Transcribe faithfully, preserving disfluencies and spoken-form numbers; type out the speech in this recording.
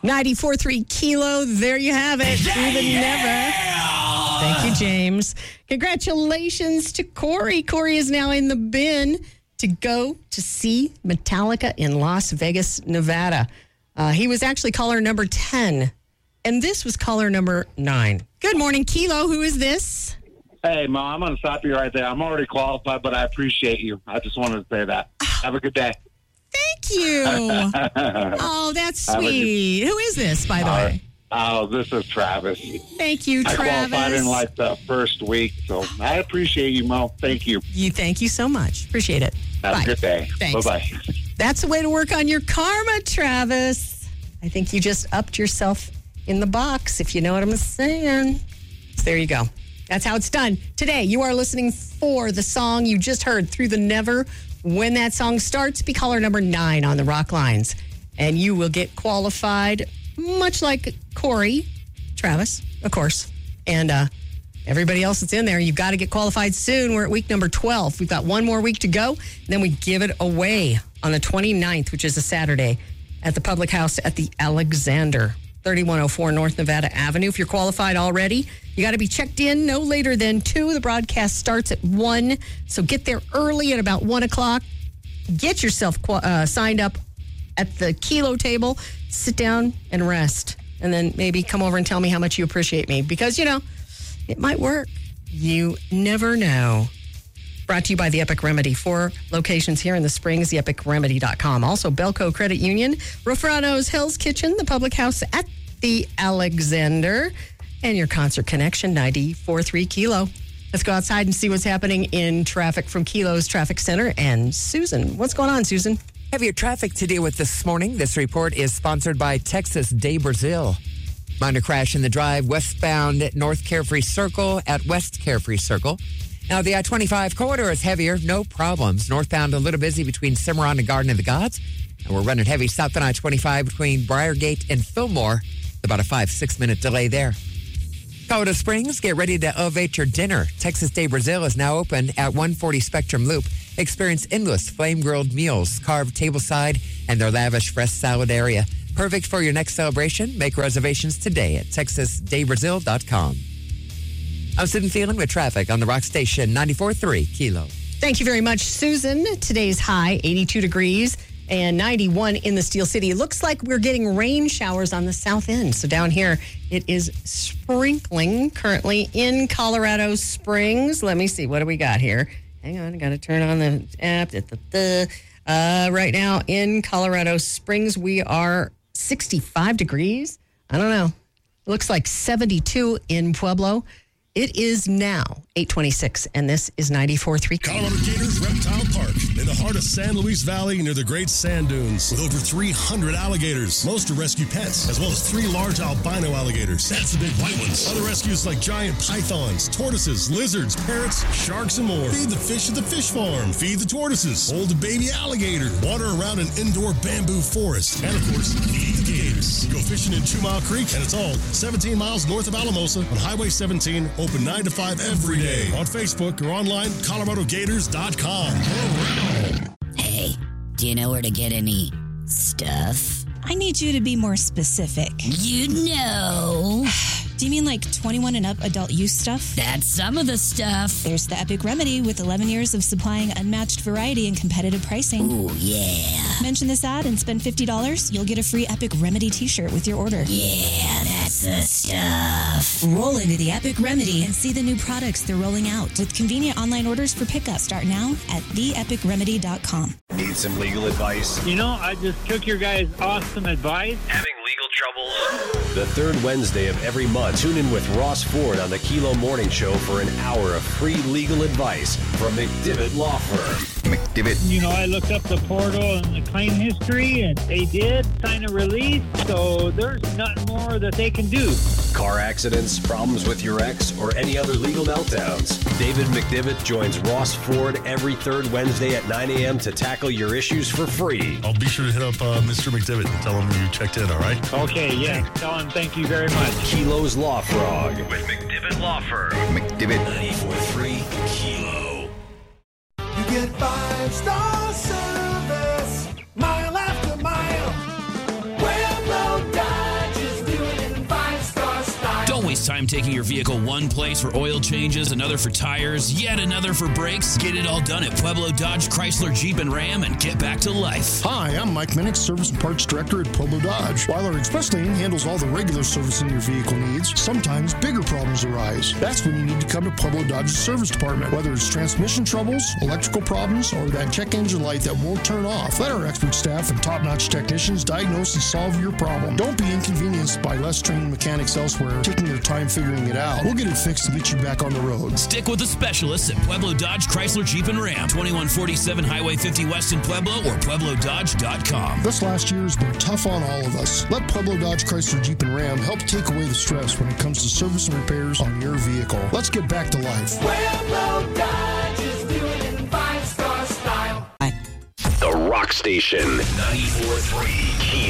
ninety-four point three Kilo. There you have it. Yeah, Through the yeah. never. Thank you, James. Congratulations to Corey. Corey is now in the bin to go to see Metallica in Las Vegas, Nevada. Uh, he was actually caller number ten, and this was caller number nine. Good morning, Kilo. Who is this? Hey, Ma, I'm going to stop you right there. I'm already qualified, but I appreciate you. I just wanted to say that. Have a good day. Thank you. Oh, that's Have a sweet. Who is this, by the Uh, way? Oh, this is Travis. Thank you, I Travis. qualified in like the first week, so I appreciate you, Mo. Thank you. You thank you so much. Appreciate it. Have Bye. a good day. Thanks. Bye-bye. That's the way to work on your karma, Travis. I think you just upped yourself in the box, if you know what I'm saying. So there you go. That's how it's done. Today, you are listening for the song you just heard, Through the Never. When that song starts, be caller number nine on the Rock Lines. And you will get qualified, much like Corey, Travis, of course, and uh, everybody else that's in there. You've got to get qualified soon. We're at week number twelve. We've got one more week to go. And then we give it away on the twenty-ninth, which is a Saturday, at the Public House at the Alexander, thirty-one oh four North Nevada Avenue. If you're qualified already, you got to be checked in no later than two. The broadcast starts at one, so get there early at about one o'clock. Get yourself uh, signed up at the Kilo table, sit down and rest, and then maybe come over and tell me how much you appreciate me, because, you know, it might work. You never know. Brought to you by the Epic Remedy. Four locations here in the Springs, the epic remedy dot com. Also, Belco Credit Union, Rofrano's Hell's Kitchen, the Public House at the Alexander, and your Concert Connection, ninety-four point three Kilo. Let's go outside and see what's happening in traffic from Kilo's Traffic Center. And Susan, what's going on, Susan? Heavier traffic to deal with this morning. This report is sponsored by Texas de Brazil. Minor crash in the drive westbound at North Carefree Circle at West Carefree Circle. Now, the I twenty-five corridor is heavier, no problems. Northbound a little busy between Cimarron and Garden of the Gods. And we're running heavy south on I twenty-five between Briargate and Fillmore. About a five, six minute delay there. Colorado Springs, get ready to elevate your dinner. Texas de Brazil is now open at one forty Spectrum Loop. Experience endless flame-grilled meals, carved tableside, and their lavish fresh salad area. Perfect for your next celebration. Make reservations today at texas de brazil dot com. I'm Sid Phelan with traffic on the Rock Station, ninety-four point three Kilo. Thank you very much, Susan. Today's high, eighty-two degrees and ninety-one in the Steel City. It looks like we're getting rain showers on the south end. So down here, it is sprinkling currently in Colorado Springs. Let me see. What do we got here? Hang on. I got to turn on the app. Uh, right now in Colorado Springs, we are sixty-five degrees. I don't know. It looks like seventy-two in Pueblo. It is now eight twenty-six, and this is ninety-four point three. Colorado Gators Reptile Park in the heart of San Luis Valley near the Great Sand Dunes with over three hundred alligators. Most are rescue pets, as well as three large albino alligators. That's the big white ones. Other rescues like giant pythons, tortoises, lizards, parrots, sharks, and more. Feed the fish at the fish farm. Feed the tortoises. Hold a baby alligator. Water around an indoor bamboo forest. And, of course, feed the gators. Go fishing in Two Mile Creek, and it's all seventeen miles north of Alamosa on Highway seventeen. Open nine to five every day on Facebook or online, colorado gators dot com. Hey, do you know where to get any stuff? I need you to be more specific. You know. Do you mean like twenty-one and up adult use stuff? That's some of the stuff. There's the Epic Remedy with eleven years of supplying unmatched variety and competitive pricing. Ooh, yeah. Mention this ad and spend fifty dollars. You'll get a free Epic Remedy t-shirt with your order. Yeah, that's the stuff. Roll into the Epic Remedy and see the new products they're rolling out with convenient online orders for pickup. Start now at the epic remedy dot com. Need some legal advice? You know, I just took your guys' awesome advice. Having legal troubles? The third Wednesday of every month, tune in with Ross Ford on the Kilo Morning Show for an hour of free legal advice from McDivitt Law Firm. McDivitt. You know, I looked up the portal and the claim history, and they did sign a release, so there's nothing more that they can do. Car accidents, problems with your ex, or any other legal meltdowns. David McDivitt joins Ross Ford every third Wednesday at nine a.m. to tackle your issues for free. I'll be sure to hit up uh, Mister McDivitt and tell him you checked in, all right? Okay, yeah. Tell him thank you very much. Kilo's Law Frog with McDivitt Law Firm. McDivitt. ninety-four point three Kilo. You get five-star service, mile after mile. Pueblo Dive. less time taking your vehicle one place for oil changes, another for tires, yet another for brakes? Get it all done at Pueblo Dodge, Chrysler, Jeep, and Ram and get back to life. Hi, I'm Mike Minnick, Service and Parts Director at Pueblo Dodge. While our express lane handles all the regular servicing your vehicle needs, sometimes bigger problems arise. That's when you need to come to Pueblo Dodge's service department. Whether it's transmission troubles, electrical problems, or that check engine light that won't turn off, let our expert staff and top-notch technicians diagnose and solve your problem. Don't be inconvenienced by less trained mechanics elsewhere taking their time figuring it out. We'll get it fixed and get you back on the road. Stick with the specialists at Pueblo Dodge, Chrysler, Jeep, and Ram. twenty-one forty-seven Highway fifty West in Pueblo or Pueblo Dodge dot com. This last year has been tough on all of us. Let Pueblo Dodge, Chrysler, Jeep, and Ram help take away the stress when it comes to service and repairs on your vehicle. Let's get back to life. Pueblo Dodge is doing it in five-star style. The Rock Station. ninety-four point three